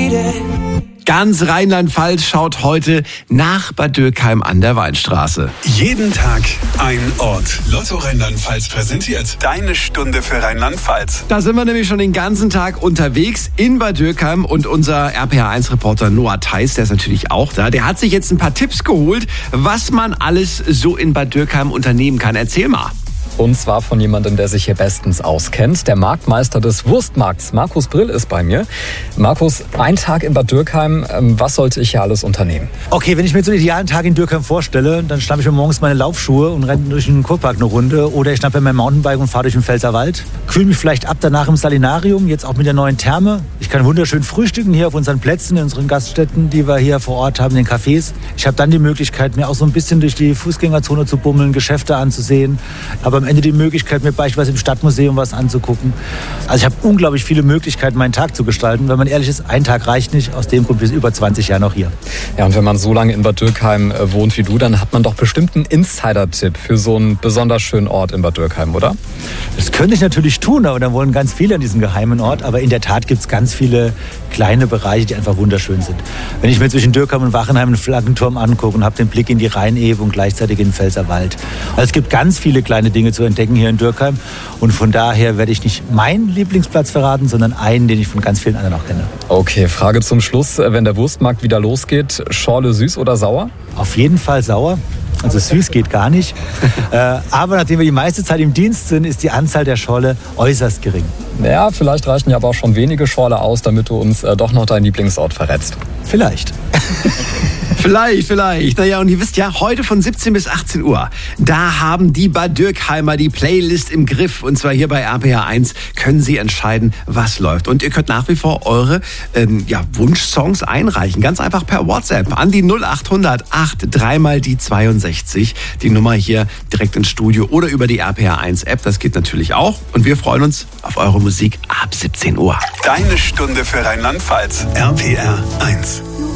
Ganz Rheinland-Pfalz schaut heute nach Bad Dürkheim an der Weinstraße. Jeden Tag ein Ort. Lotto Rheinland-Pfalz präsentiert deine Stunde für Rheinland-Pfalz. Da sind wir nämlich schon den ganzen Tag unterwegs in Bad Dürkheim und unser RPA1-Reporter Noah Theis, der ist natürlich auch da. Der hat sich jetzt ein paar Tipps geholt, was man alles so in Bad Dürkheim unternehmen kann. Erzähl mal. Und zwar von jemandem, der sich hier bestens auskennt. Der Marktmeister des Wurstmarkts, Markus Brill, ist bei mir. Markus, ein Tag in Bad Dürkheim, was sollte ich hier alles unternehmen? Okay, wenn ich mir so einen idealen Tag in Dürkheim vorstelle, dann schnappe ich mir morgens meine Laufschuhe und renne durch den Kurpark eine Runde. Oder ich schnappe mir mein Mountainbike und fahre durch den Pfälzerwald. Kühle mich vielleicht ab danach im Salinarium, jetzt auch mit der neuen Therme. Ich kann wunderschön frühstücken hier auf unseren Plätzen, in unseren Gaststätten, die wir hier vor Ort haben, in den Cafés. Ich habe dann die Möglichkeit, mir auch so ein bisschen durch die Fußgängerzone zu bummeln, Geschäfte anzusehen. Aber am Ende die Möglichkeit, mir beispielsweise im Stadtmuseum was anzugucken. Also ich habe unglaublich viele Möglichkeiten, meinen Tag zu gestalten. Wenn man ehrlich ist, ein Tag reicht nicht. Aus dem Grund bin ich über 20 Jahre noch hier. Ja, und wenn man so lange in Bad Dürkheim wohnt wie du, dann hat man doch bestimmt einen Insider-Tipp für so einen besonders schönen Ort in Bad Dürkheim, oder? Das könnte ich natürlich tun, aber dann wollen ganz viele an diesem geheimen Ort. Aber in der Tat gibt es ganz viele kleine Bereiche, die einfach wunderschön sind. Wenn ich mir zwischen Dürkheim und Wachenheim einen Flaggenturm angucke und habe den Blick in die Rheinebene und gleichzeitig in den Pfälzerwald. Also es gibt ganz viele kleine Dinge zu entdecken hier in Dürkheim. Und von daher werde ich nicht meinen Lieblingsplatz verraten, sondern einen, den ich von ganz vielen anderen auch kenne. Okay, Frage zum Schluss. Wenn der Wurstmarkt wieder losgeht, Schorle süß oder sauer? Auf jeden Fall sauer. Also süß geht gar nicht. Aber nachdem wir die meiste Zeit im Dienst sind, ist die Anzahl der Schorle äußerst gering. Ja, vielleicht reichen ja aber auch schon wenige Schorle aus, damit du uns doch noch deinen Lieblingsort verrätst. Vielleicht. Vielleicht. Naja, und ihr wisst ja, heute von 17 bis 18 Uhr, da haben die Bad Dürkheimer die Playlist im Griff. Und zwar hier bei RPA1 können sie entscheiden, was läuft. Und ihr könnt nach wie vor eure Wunschsongs einreichen. Ganz einfach per WhatsApp an die 0800 83 mal die 62. Die Nummer hier direkt ins Studio oder über die RPA1-App. Das geht natürlich auch. Und wir freuen uns auf eure Musik ab 17 Uhr. Deine Stunde für Rheinland-Pfalz. RPA1.